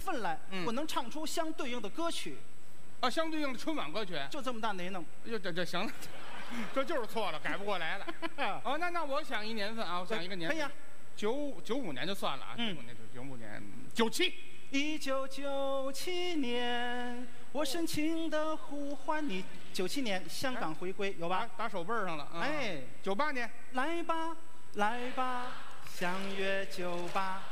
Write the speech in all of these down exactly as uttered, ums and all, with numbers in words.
分来， 嗯我能唱出相对应的歌曲， 啊，相对应的春晚歌曲。 就这么大内能。 哟，这这行了，这就是错了，改不过来了。哦，那那我想一年份啊，我想一个年份。 可以啊， 九九五年就算了啊，九嗯五年就九五年，九七。 一九九七年，我深情的呼唤你。九七年香港回归有吧？ 打打手背上了。啊、 哎， 九八年， 来吧，来吧，相约酒吧。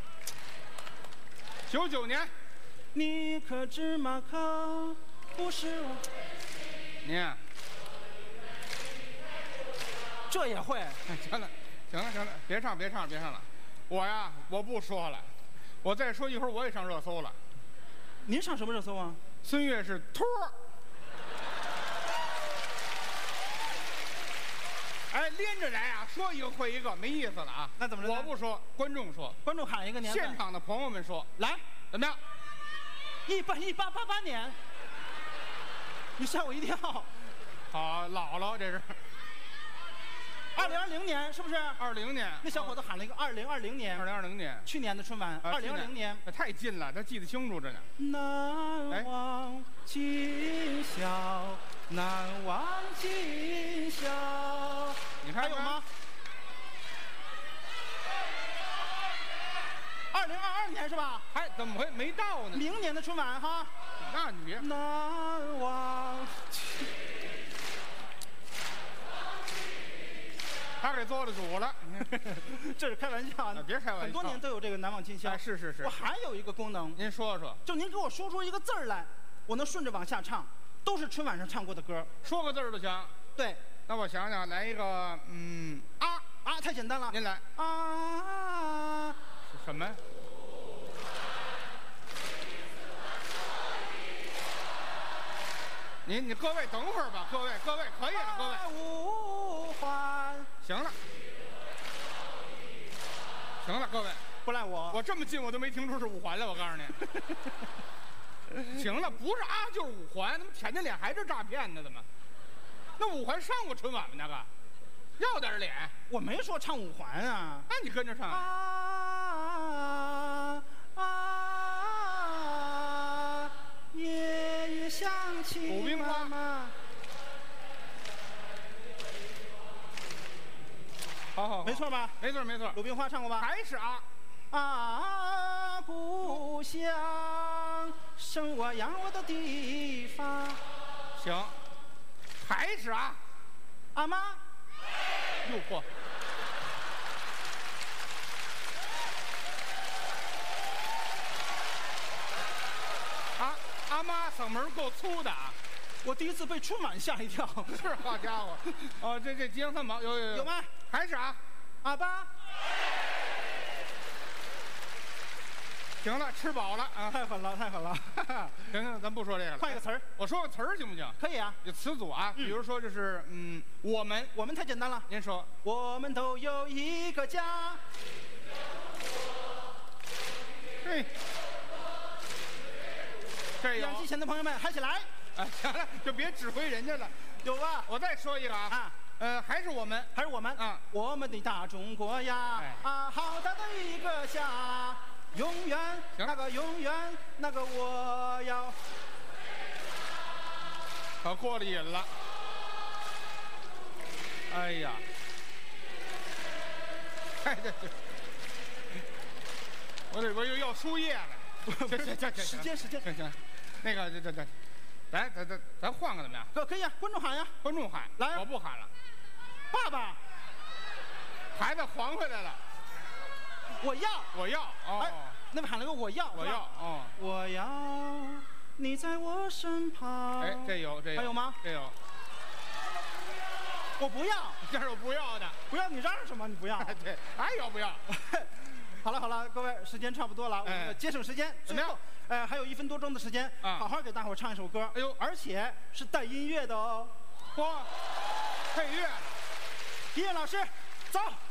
九九年， 你可知马可不是我？ 您、啊， 这也会？ 行了，行了，行了，别唱，别唱，别唱了。我呀，我不说了。我再说一会儿我也上热搜了。 您上什么热搜啊？ 孙越是托儿。哎，连着来啊，说一个会一个，没意思了啊。 那怎么着？ 我不说，观众说。 观众喊一个年份。 现场的朋友们说， 来， 怎么样？ 一八一八八八年。你吓我一跳。 好，姥姥这是。 二零二零年是不是？ 二零年， 那小伙子喊了一个二零二零年。 二零二零年， 去年的春晚，二零二零年， 太近了，他记得清楚着呢。 难忘今宵，难忘今宵。 你看还有吗？二零二二年是吧？ 还怎么会没到呢？ 明年的春晚哈。 那你别。 难忘。 他给做了主了， 这是开玩笑， 别开玩笑。 很多年都有这个难忘今宵。 哎，是是是。 我还有一个功能， 您说说。 就您给我说出一个字儿来，我能顺着往下唱，都是春晚上唱过的歌。 说个字儿就行。 对。 那我想想，来一个，嗯，啊啊，太简单了。 您来。 啊。 是什么？您你各位等会儿吧，各位各位可以了，各位。 无欢。 行了，行了，各位， 不赖我。 我这么近我都没听出是五环来，我告诉你。行了，不是啊，就是五环，怎么舔着脸还是诈骗呢？怎么？那五环上过春晚吗？那个，要点脸。 我没说唱五环啊。 那你跟着唱。 啊啊！夜夜想起鲁冰花。好好， 没错吧？ 没错没错。 鲁冰花唱过吧？ 还是啊。 啊，故乡，生我养我的地方。 行，还是啊。 阿妈。 诱惑。啊，阿妈嗓门够粗的啊。 我第一次被春晚吓一跳。 是，好家伙！哦，这这吉祥三宝有有有有吗？ 还是啊。 阿爸。 行了，吃饱了啊！ 太狠了，太狠了！ 行行，咱不说这个了， 换一个词儿。 我说个词儿行不行？ 可以啊。 这词组啊，比如说就是嗯，我们， 我们太简单了。 您说， 我们都有一个家。 嘿，这有。 电视机前的朋友们，嗨起来！ 啊，行了，就别指挥人家了， 有吧？ 我再说一个啊。 啊。 呃，还是我们， 还是我们啊！ 我们的大中国呀， 哎、 啊，好大的一个家，永远那个永远那个我要。 可过了瘾了。哎呀，哎这这，我这我又要输液了。行行行行， 时间时间， 行行，那个这这这，咱咱咱咱换个怎么样？ 可可以啊，观众喊呀， 观众喊， 来， 我不喊了。 爸爸， 孩子还回来了。 我要， 我要哦。 哎，那边喊了个我要， 我要哦。 我要你在我身旁。 哎，这有这有。 还有吗？ 这有。 我不要， 这是我不要的。 不要你嚷什么？你不要。 对，还有不要。 好了好了，各位，时间差不多了，我们节省时间。 怎么样？ 呃，还有一分多钟的时间，好好给大伙唱一首歌。 哎呦， 而且是带音乐的哦。 嚯，配乐。 音乐老师，走。